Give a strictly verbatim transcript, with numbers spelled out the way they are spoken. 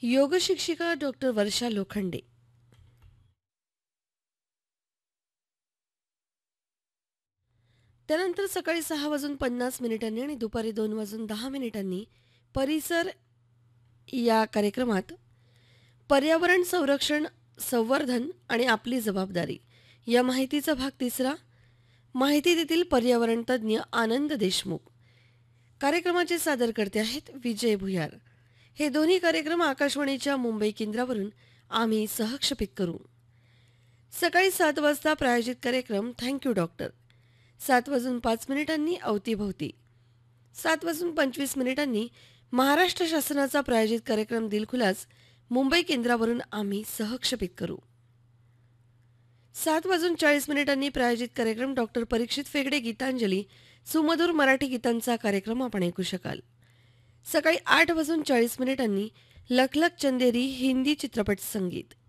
योग शिक्षिका डॉक्टर वर्षा लोखंडे. त्यानंतर सकाळी सहा वाजून पन्नास मिनिटांनी आणि दुपारी दोन वाजून दहा मिनिटांनी परिसर या कार्यक्रमात पर्यावरण संरक्षण, संवर्धन आणि आपली जबाबदारी या माहितीचा भाग तिसरा. माहिती देतील पर्यावरण तज्ज्ञ आनंद देशमुख. कार्यक्रमाचे सादरकर्ते आहेत विजय भुयार. हे दोन्ही कार्यक्रम आकाशवाणीच्या मुंबई केंद्रावरून आम्ही सहक्षेपित करू. सकाळी सात वाजता प्रायोजित कार्यक्रम थँक्यू डॉक्टर. सात वाजून पाच मिनिटांनी अवतीभवती. सात वाजून पंचवीस मिनिटांनी महाराष्ट्र शासनाचा प्रायोजित कार्यक्रम दिलखुलास मुंबई केंद्रावरून आम्ही सहक्षेपित करू. सात वाजून चाळीस मिनिटांनी प्रायोजित कार्यक्रम डॉक्टर परीक्षित फेगडे गीतांजली सुमधुर मराठी गीतांचा कार्यक्रम आपण ऐकू शकाल. सकाळी आठ वाजून चाळीस मिनिटांनी लखलख चंदेरी हिंदी चित्रपट संगीत.